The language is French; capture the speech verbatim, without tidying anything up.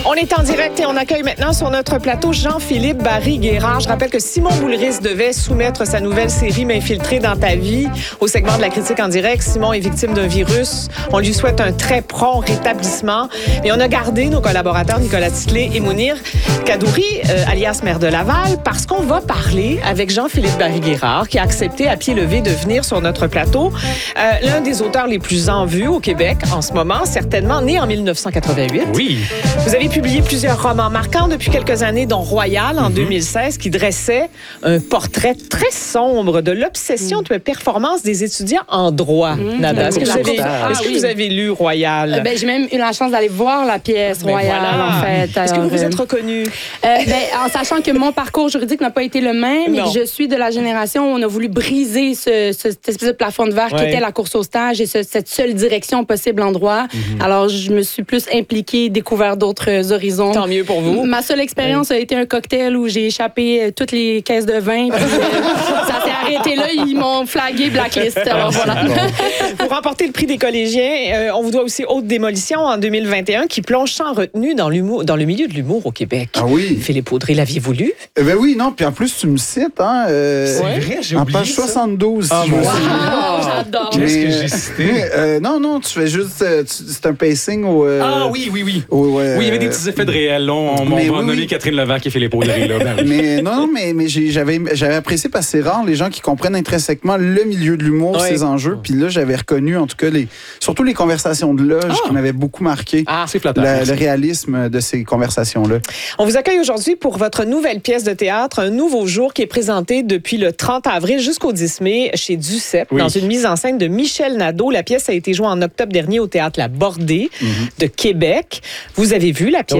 On est en direct et on accueille maintenant sur notre plateau Jean-Philippe Barry-Guérard. Je rappelle que Simon Boulris devait soumettre sa nouvelle série M'infiltrer dans ta vie au segment de la critique en direct. Simon est victime d'un virus. On lui souhaite un très prompt rétablissement. Et on a gardé nos collaborateurs Nicolas Titley et Mounir Kadouri, euh, alias maire de Laval, parce qu'on va parler avec Jean-Philippe Barry-Guérard qui a accepté à pied levé de venir sur notre plateau. Euh, l'un des auteurs les plus en vue au Québec en ce moment, certainement né en dix-neuf cent quatre-vingt-huit. Oui. Vous avez publié plusieurs romans marquants depuis quelques années, dont Royal en mm-hmm. deux mille seize, qui dressait un portrait très sombre de l'obsession mm. de performance des étudiants en droit. Mm. Nada, est-ce que, vous avez, ah, est-ce que oui. vous avez lu Royal? Euh, ben, j'ai même eu la chance d'aller voir la pièce ben Royal, voilà. en fait. Est-ce que vous vous êtes reconnu? Euh, ben, en sachant que mon parcours juridique n'a pas été le même non. et que je suis de la génération où on a voulu briser ce, ce, cette espèce de plafond de verre ouais. qui était la course au stage et ce, cette seule direction possible en droit. Mm-hmm. Alors, je me suis plus impliquée, découvert d'autres horizons. Tant mieux pour vous. Ma seule expérience oui. a été un cocktail où j'ai échappé toutes les caisses de vin. Puis, euh, ça s'est arrêté là. Ils m'ont flagué blacklist. Alors, voilà. Vous remportez le prix des collégiens. Euh, on vous doit aussi Haute Démolition en deux mille vingt et un qui plonge sans retenue dans, l'humour, dans le milieu de l'humour au Québec. Ah oui. Philippe Audrey, l'aviez-vous lu? Eh ben oui, non. Puis en plus, tu me cites. Hein, euh, c'est ouais. vrai, j'ai en oublié page ça. soixante-douze. Ah, si moi je aussi. Wow, j'adore. Qu'est-ce que j'ai cité? Euh, non, non, tu fais juste... Euh, tu, c'est un pacing au... Euh, ah oui, oui, oui. Au, euh, oui, il y avait des petits effets de réel. Là, on m'a oui, nommé oui. Catherine Levac et Philippe Audrey. Là, ben oui. Mais non, non, mais, mais j'ai, j'avais, j'avais apprécié parce que c'est rare les gens qui comprennent intrinsèquement le milieu de l'humour, ouais. ses enjeux. Puis là, j'avais reconnu, en tout cas, les, surtout les conversations de loge ah. qui m'avaient beaucoup marqué. Ah, c'est flatteur. Le, le réalisme de ces conversations-là. On vous accueille aujourd'hui pour votre nouvelle pièce de théâtre, Un nouveau jour, qui est présentée depuis le trente avril jusqu'au dix mai chez Duceppe, oui. dans une mise en scène de Michel Nadeau. La pièce a été jouée en octobre dernier au théâtre La Bordée mm-hmm. de Québec. Vous avez vu la pièce?